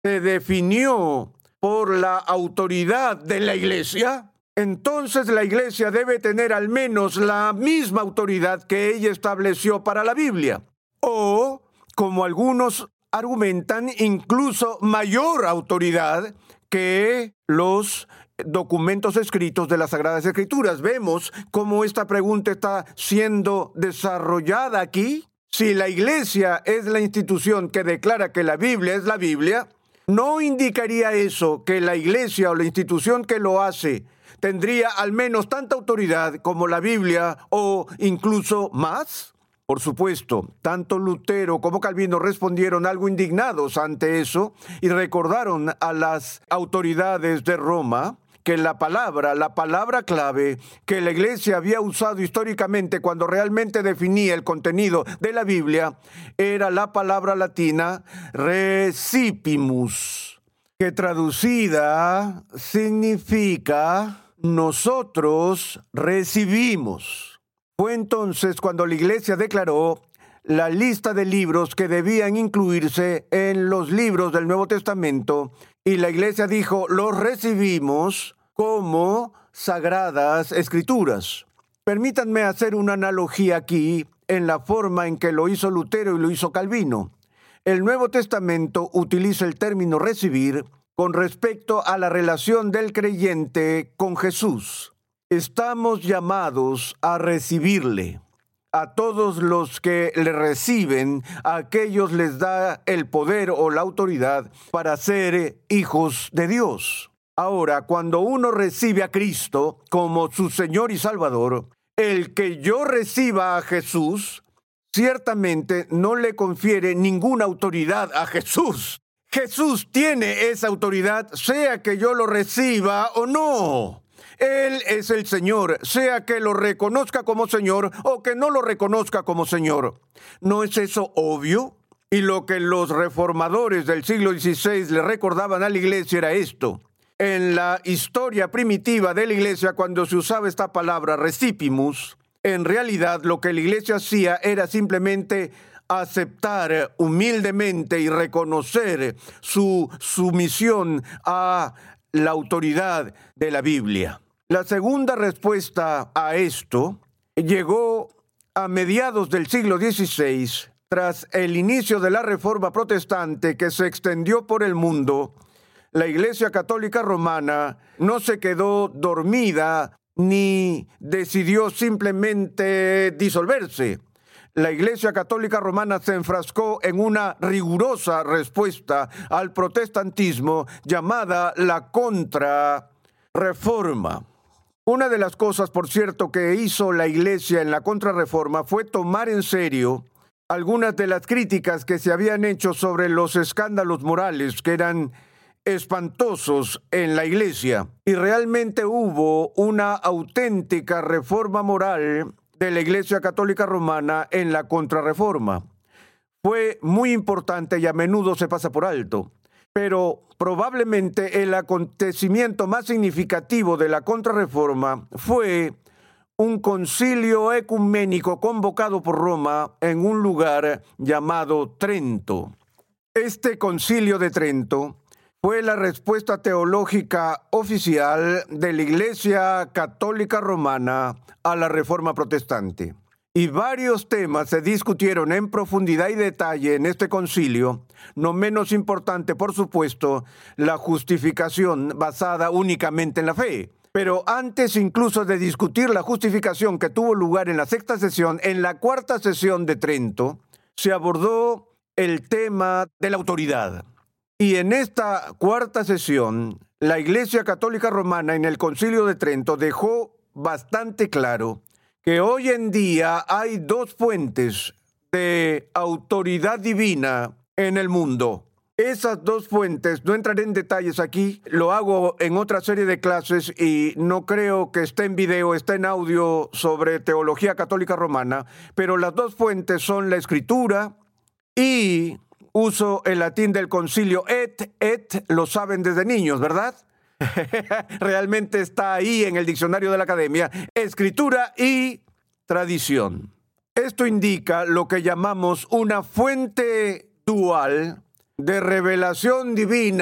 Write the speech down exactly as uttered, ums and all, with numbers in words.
se definió por la autoridad de la Iglesia, entonces la Iglesia debe tener al menos la misma autoridad que ella estableció para la Biblia. O, como algunos argumentan, incluso mayor autoridad que los documentos escritos de las Sagradas Escrituras. Vemos cómo esta pregunta está siendo desarrollada aquí. Si la Iglesia es la institución que declara que la Biblia es la Biblia, ¿no indicaría eso que la Iglesia o la institución que lo hace tendría al menos tanta autoridad como la Biblia o incluso más? Por supuesto, tanto Lutero como Calvino respondieron algo indignados ante eso y recordaron a las autoridades de Roma que la palabra, la palabra clave que la Iglesia había usado históricamente cuando realmente definía el contenido de la Biblia era la palabra latina recipimus, que traducida significa nosotros recibimos. Fue entonces cuando la Iglesia declaró la lista de libros que debían incluirse en los libros del Nuevo Testamento, y la Iglesia dijo, los recibimos como sagradas escrituras. Permítanme hacer una analogía aquí en la forma en que lo hizo Lutero y lo hizo Calvino. El Nuevo Testamento utiliza el término recibir con respecto a la relación del creyente con Jesús. Estamos llamados a recibirle. A todos los que le reciben, a aquellos les da el poder o la autoridad para ser hijos de Dios. Ahora, cuando uno recibe a Cristo como su Señor y Salvador, el que yo reciba a Jesús, ciertamente no le confiere ninguna autoridad a Jesús. Jesús tiene esa autoridad, sea que yo lo reciba o no. Él es el Señor, sea que lo reconozca como Señor o que no lo reconozca como Señor. ¿No es eso obvio? Y lo que los reformadores del siglo dieciséis le recordaban a la Iglesia era esto. En la historia primitiva de la Iglesia, cuando se usaba esta palabra recipimus, en realidad lo que la Iglesia hacía era simplemente aceptar humildemente y reconocer su sumisión a la autoridad de la Biblia. La segunda respuesta a esto llegó a mediados del siglo dieciséis, tras el inicio de la Reforma Protestante que se extendió por el mundo. La Iglesia Católica Romana no se quedó dormida ni decidió simplemente disolverse. La Iglesia Católica Romana se enfrascó en una rigurosa respuesta al protestantismo llamada la Contrarreforma. Una de las cosas, por cierto, que hizo la Iglesia en la Contrarreforma fue tomar en serio algunas de las críticas que se habían hecho sobre los escándalos morales que eran espantosos en la Iglesia. Y realmente hubo una auténtica reforma moral de la Iglesia Católica Romana en la Contrarreforma. Fue muy importante y a menudo se pasa por alto. Pero probablemente el acontecimiento más significativo de la Contrarreforma fue un concilio ecuménico convocado por Roma en un lugar llamado Trento. Este concilio de Trento fue la respuesta teológica oficial de la Iglesia Católica Romana a la Reforma Protestante. Y varios temas se discutieron en profundidad y detalle en este concilio, no menos importante, por supuesto, la justificación basada únicamente en la fe. Pero antes incluso de discutir la justificación que tuvo lugar en la sexta sesión, en la cuarta sesión de Trento, se abordó el tema de la autoridad. Y en esta cuarta sesión, la Iglesia Católica Romana en el Concilio de Trento dejó bastante claro que hoy en día hay dos fuentes de autoridad divina en el mundo. Esas dos fuentes, no entraré en detalles aquí, lo hago en otra serie de clases y no creo que esté en video, está en audio sobre teología católica romana, pero las dos fuentes son la Escritura y uso el latín del concilio et, et, lo saben desde niños, ¿verdad? Realmente está ahí en el diccionario de la Academia, Escritura y tradición. Esto indica lo que llamamos una fuente dual de revelación divina